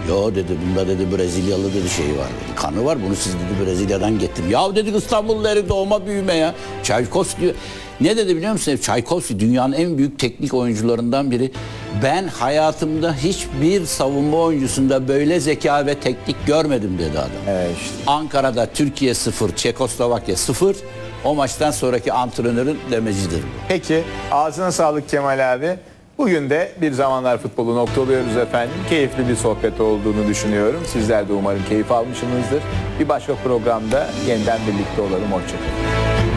Yo dedi, bunda dedi Brezilyalı dedi şeyi var dedi. Kanı var, bunu siz dedi Brezilya'dan getirin. Ya dedik İstanbullu herif doğma büyüme ya. Çaykovski diyor. Ne dedi biliyor musun? Çaykovski dünyanın en büyük teknik oyuncularından biri. Ben hayatımda hiçbir savunma oyuncusunda böyle zeka ve teknik görmedim dedi adam. Evet işte. Ankara'da Türkiye 0, Çekoslovakya 0. O maçtan sonraki antrenörün demecidir bu. Peki ağzına sağlık Kemal abi. Bugün de Bir Zamanlar Futbolu noktalıyoruz efendim. Keyifli bir sohbet olduğunu düşünüyorum. Sizler de umarım keyif almışsınızdır. Bir başka programda yeniden birlikte olalım. Hoşçakalın.